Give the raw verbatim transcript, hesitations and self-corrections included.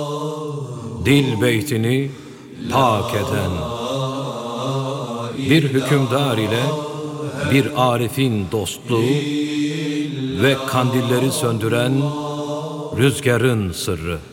Dil beytini pak eden bir hükümdar ile bir arifin dostluğu ve kandilleri söndüren rüzgarın sırrı.